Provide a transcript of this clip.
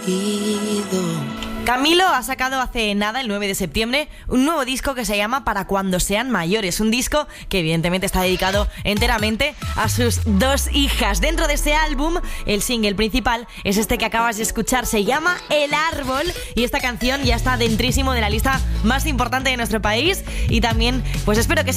Camilo ha sacado hace nada, el 9 de septiembre, un nuevo disco que se llama Para cuando sean mayores. Un disco que evidentemente está dedicado enteramente a sus 2 hijas. Dentro de ese álbum, el single principal es este que acabas de escuchar. Se llama El Árbol y esta canción ya está dentrísimo de la lista más importante de nuestro país. Y también, pues espero que